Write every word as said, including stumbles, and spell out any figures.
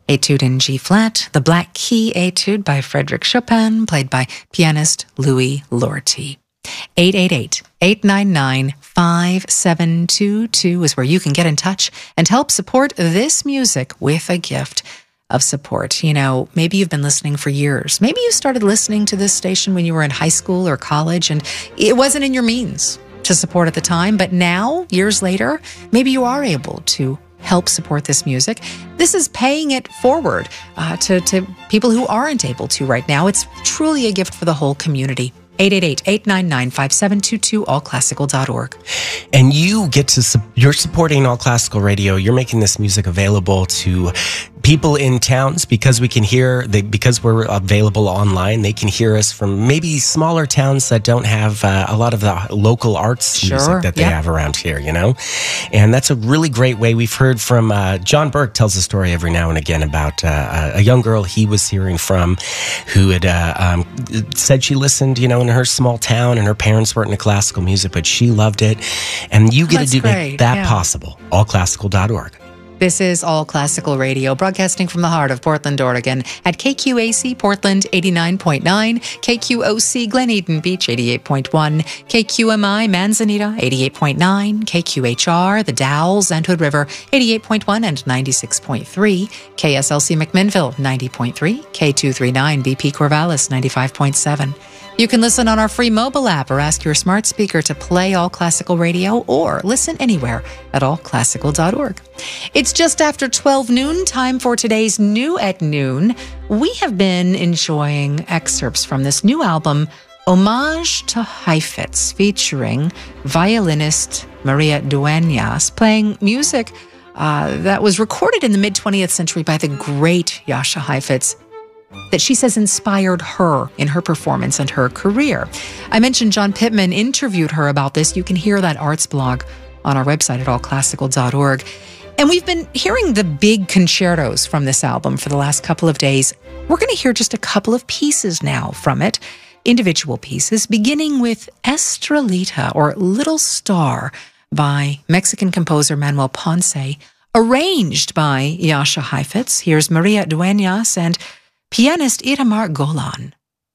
Etude in G-flat, the Black Key Etude by Frédéric Chopin, played by pianist Louis Lorty. eight eight eight, eight nine nine, five seven two two is where you can get in touch and help support this music with a gift of support. You know, maybe you've been listening for years. Maybe you started listening to this station when you were in high school or college and it wasn't in your means to support at the time, but now, years later, maybe you are able to help support this music. This is paying it forward uh, to, to people who aren't able to right now. It's truly a gift for the whole community. eight eight eight, eight nine nine, five seven two two, all classical dot org. And you get to, you're supporting All Classical Radio. You're making this music available to people in towns because we can hear, they, because we're available online, they can hear us from maybe smaller towns that don't have uh, a lot of the local arts Sure, music that they yeah. have around here, you know? And that's a really great way. We've heard from, uh, John Burke tells a story every now and again about uh, a young girl he was hearing from who had uh, um, said she listened, you know, in her small town and her parents weren't into classical music, but she loved it. And you get That's to do great, make that yeah. possible. all classical dot org. This is All Classical Radio, broadcasting from the heart of Portland, Oregon, at K Q A C Portland eighty-nine point nine, K Q O C Glen Eden Beach eighty-eight point one, K Q M I Manzanita eighty-eight point nine, K Q H R The Dalles and Hood River eighty-eight point one and ninety-six point three, K S L C McMinnville ninety point three, K two thirty-nine B P Corvallis ninety-five point seven. You can listen on our free mobile app or ask your smart speaker to play All Classical Radio or listen anywhere at all classical dot org. It's just after twelve noon, time for today's New at Noon. We have been enjoying excerpts from this new album, Homage to Heifetz, featuring violinist Maria Dueñas, playing music uh, that was recorded in the mid-twentieth century by the great Jascha Heifetz, that she says inspired her in her performance and her career. I mentioned John Pittman interviewed her about this. You can hear that arts blog on our website at all classical dot org. And we've been hearing the big concertos from this album for the last couple of days. We're going to hear just a couple of pieces now from it, individual pieces, beginning with Estrelita, or Little Star, by Mexican composer Manuel Ponce, arranged by Jascha Heifetz. Here's Maria Dueñas and pianist Itamar Golan.